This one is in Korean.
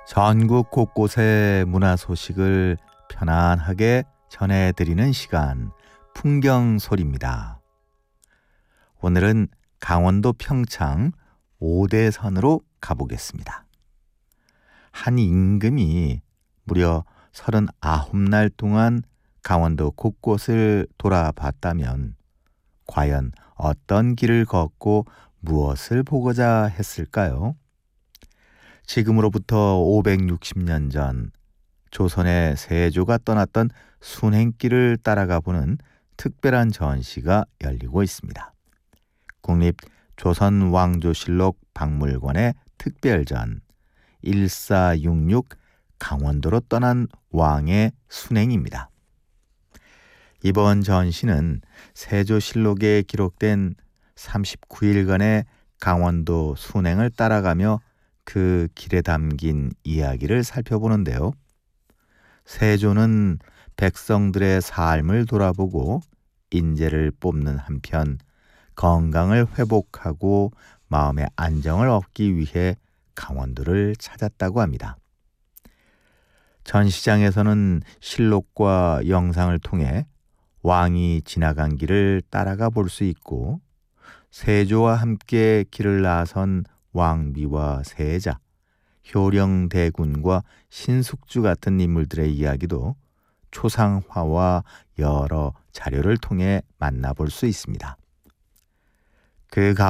전국 곳곳의 문화 소식을 편안하게 전해드리는 시간, 풍경소리입니다. 오늘은 강원도 평창 오대산으로 가보겠습니다. 한 임금이 무려 39날 동안 강원도 곳곳을 돌아봤다면 과연 어떤 길을 걷고 무엇을 보고자 했을까요? 지금으로부터 560년 전 조선의 세조가 떠났던 순행길을 따라가 보는 특별한 전시가 열리고 있습니다. 국립조선왕조실록 박물관의 특별전 1466 강원도로 떠난 왕의 순행입니다. 이번 전시는 세조실록에 기록된 39일간의 강원도 순행을 따라가며 그 길에 담긴 이야기를 살펴보는데요. 세조는 백성들의 삶을 돌아보고 인재를 뽑는 한편 건강을 회복하고 마음의 안정을 얻기 위해 강원도를 찾았다고 합니다. 전시장에서는 실록과 영상을 통해 왕이 지나간 길을 따라가 볼 수 있고 세조와 함께 길을 나선 왕비와 세자, 효령대군과 신숙주 같은 인물들의 이야기도 초상화와 여러 자료를 통해 만나볼 수 있습니다. 그